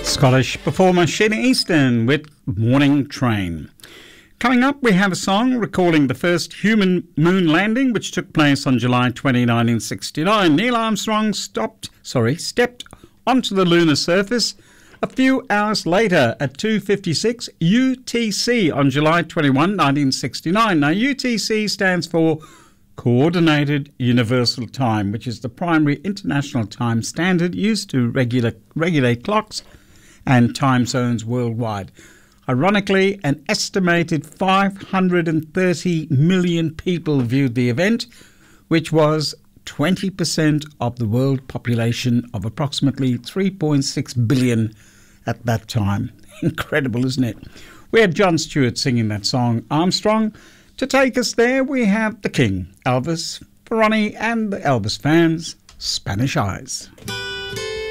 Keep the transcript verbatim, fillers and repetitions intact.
Scottish performer Sheena Easton with Morning Train. Coming up, we have a song recalling the first human moon landing, which took place on July twentieth, nineteen sixty-nine. Neil Armstrong stopped, sorry, stepped onto the lunar surface a few hours later at two fifty-six U T C on July twenty-first, nineteen sixty-nine. Now, U T C stands for Coordinated Universal Time, which is the primary international time standard used to regular, regulate clocks and time zones worldwide. Ironically, an estimated five hundred thirty million people viewed the event, which was twenty percent of the world population of approximately three point six billion at that time. Incredible, isn't it? We had John Stewart singing that song, Armstrong. To take us there, we have the King, Elvis, Ferroni, and the Elvis fans, Spanish Eyes.